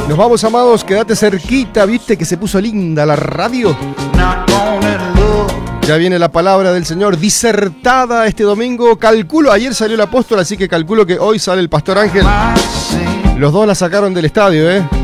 Nos vamos, amados, quédate cerquita, viste que se puso linda la radio. Ya viene la palabra del Señor disertada este domingo. Calculo, ayer salió el apóstol, así que calculo que hoy sale el pastor Ángel. Los dos la sacaron del estadio,